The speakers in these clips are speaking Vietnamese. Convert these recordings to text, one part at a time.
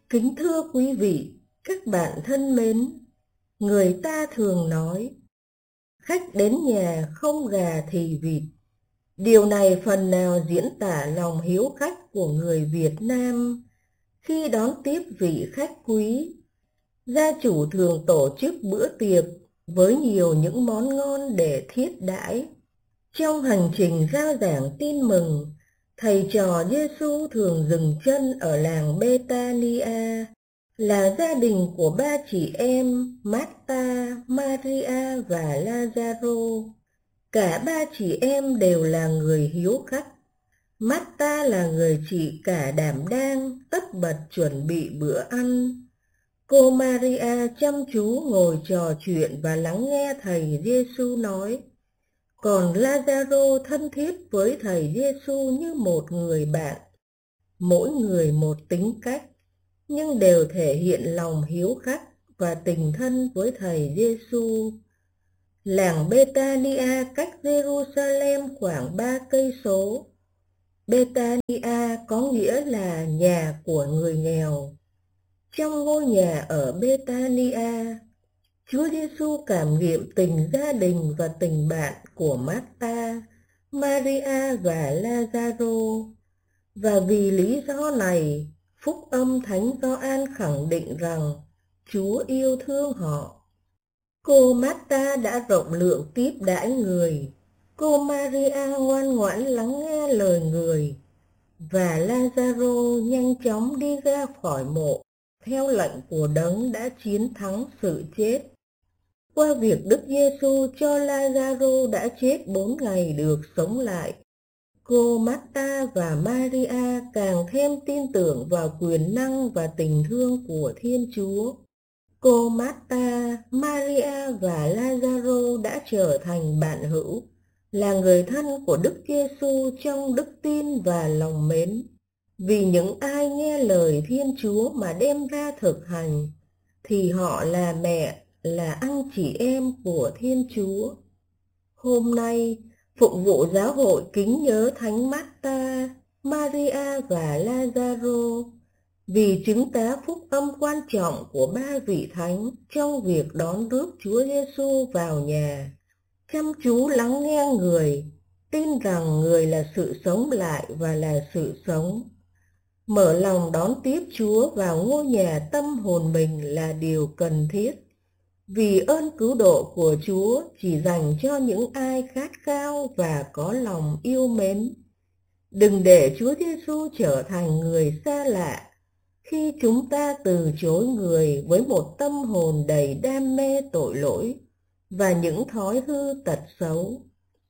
Kính thưa quý vị, các bạn thân mến, người ta thường nói, khách đến nhà không gà thì vịt. Điều này phần nào diễn tả lòng hiếu khách của người Việt Nam khi đón tiếp vị khách quý. Gia chủ thường tổ chức bữa tiệc với nhiều những món ngon để thiết đãi. Trong hành trình rao giảng tin mừng, thầy trò Giêsu thường dừng chân ở làng Bethania, là gia đình của ba chị em Marta, Maria và Lazaro. Cả ba chị em đều là người hiếu khách. Marta là người chị cả đảm đang, tất bật chuẩn bị bữa ăn. Cô Maria chăm chú ngồi trò chuyện và lắng nghe thầy Giêsu nói. Còn Lazaro thân thiết với thầy Giêsu như một người bạn, mỗi người một tính cách, nhưng đều thể hiện lòng hiếu khách và tình thân với thầy Giêsu. Làng Bethania cách Jerusalem khoảng 3 cây số. Bethania có nghĩa là nhà của người nghèo. Trong ngôi nhà ở Bethania, Chúa Giêsu cảm nghiệm tình gia đình và tình bạn của Marta, Maria và Lazaro. Và vì lý do này, phúc âm Thánh Gioan khẳng định rằng Chúa yêu thương họ. Cô Marta đã rộng lượng tiếp đãi người, cô Maria ngoan ngoãn lắng nghe lời người, và Lazaro nhanh chóng đi ra khỏi mộ theo lệnh của Đấng đã chiến thắng sự chết. Qua việc Đức Giêsu cho Lazaro đã chết 4 ngày được sống lại, cô Marta và Maria càng thêm tin tưởng vào quyền năng và tình thương của Thiên Chúa. Cô Marta, Maria và Lazaro đã trở thành bạn hữu, là người thân của Đức Giêsu trong đức tin và lòng mến. Vì những ai nghe lời Thiên Chúa mà đem ra thực hành, thì họ là mẹ, là anh chị em của Thiên Chúa. Hôm nay, phục vụ giáo hội kính nhớ Thánh Marta, Maria và Lazaro, vì chứng tá phúc âm quan trọng của ba vị thánh trong việc đón rước Chúa Giêsu vào nhà. Chăm chú lắng nghe người, tin rằng người là sự sống lại và là sự sống. Mở lòng đón tiếp Chúa vào ngôi nhà tâm hồn mình là điều cần thiết, vì ơn cứu độ của Chúa chỉ dành cho những ai khát khao và có lòng yêu mến. Đừng để Chúa Giêsu trở thành người xa lạ khi chúng ta từ chối người với một tâm hồn đầy đam mê tội lỗi và những thói hư tật xấu.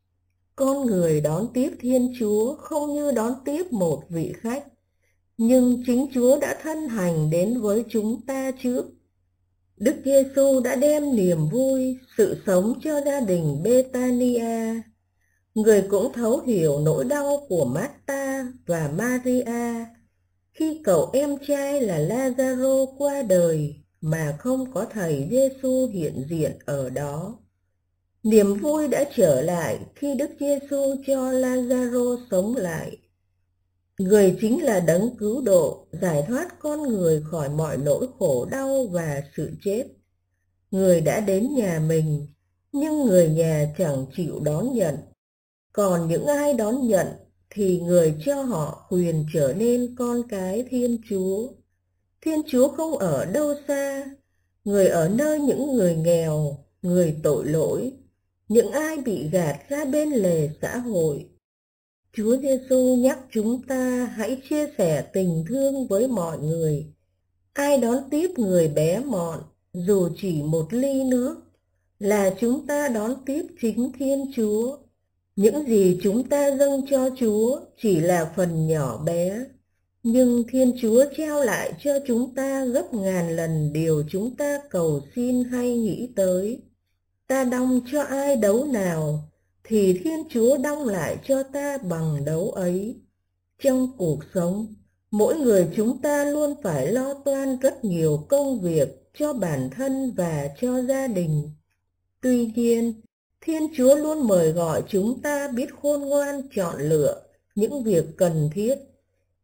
Con người đón tiếp Thiên Chúa không như đón tiếp một vị khách, nhưng chính Chúa đã thân hành đến với chúng ta trước. Đức Giêsu đã đem niềm vui, sự sống cho gia đình Bethania. Người cũng thấu hiểu nỗi đau của Marta và Maria khi cậu em trai là Lazaro qua đời mà không có thầy Giêsu hiện diện ở đó. Niềm vui đã trở lại khi Đức Giêsu cho Lazaro sống lại. Người chính là Đấng cứu độ, giải thoát con người khỏi mọi nỗi khổ đau và sự chết. Người đã đến nhà mình, nhưng người nhà chẳng chịu đón nhận. Còn những ai đón nhận thì người cho họ quyền trở nên con cái Thiên Chúa. Thiên Chúa không ở đâu xa, người ở nơi những người nghèo, người tội lỗi, những ai bị gạt ra bên lề xã hội. Chúa Giêsu nhắc chúng ta hãy chia sẻ tình thương với mọi người. Ai đón tiếp người bé mọn, dù chỉ một ly nước, là chúng ta đón tiếp chính Thiên Chúa. Những gì chúng ta dâng cho Chúa chỉ là phần nhỏ bé, nhưng Thiên Chúa trao lại cho chúng ta gấp ngàn lần điều chúng ta cầu xin hay nghĩ tới. Ta đong cho ai đấu nào, thì Thiên Chúa đong lại cho ta bằng đấu ấy. Trong cuộc sống, mỗi người chúng ta luôn phải lo toan rất nhiều công việc cho bản thân và cho gia đình. Tuy nhiên, Thiên Chúa luôn mời gọi chúng ta biết khôn ngoan chọn lựa những việc cần thiết,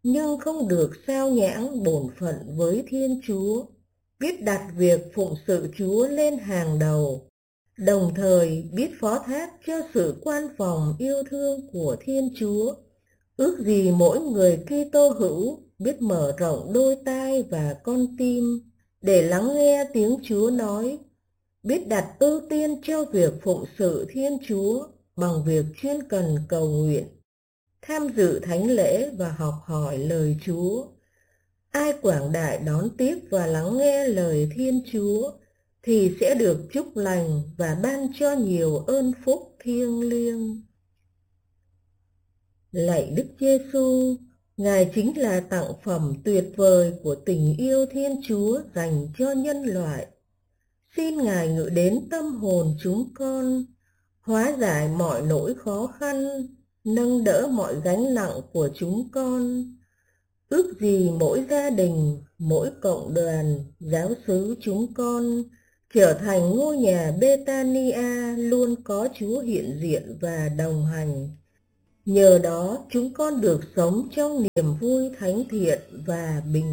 nhưng không được sao nhãng bổn phận với Thiên Chúa, biết đặt việc phụng sự Chúa lên hàng đầu, đồng thời biết phó thác cho sự quan phòng yêu thương của Thiên Chúa. Ước gì mỗi người Kitô hữu biết mở rộng đôi tai và con tim để lắng nghe tiếng Chúa nói, biết đặt ưu tiên cho việc phụng sự Thiên Chúa bằng việc chuyên cần cầu nguyện, tham dự thánh lễ và học hỏi lời Chúa. Ai quảng đại đón tiếp và lắng nghe lời Thiên Chúa thì sẽ được chúc lành và ban cho nhiều ơn phúc thiêng liêng. Lạy Đức Giêsu, Ngài chính là tặng phẩm tuyệt vời của tình yêu Thiên Chúa dành cho nhân loại. Xin Ngài ngự đến tâm hồn chúng con, hóa giải mọi nỗi khó khăn, nâng đỡ mọi gánh nặng của chúng con. Ước gì mỗi gia đình, mỗi cộng đoàn, giáo xứ chúng con trở thành ngôi nhà Bethania luôn có Chúa hiện diện và đồng hành. Nhờ đó chúng con được sống trong niềm vui thánh thiện và bình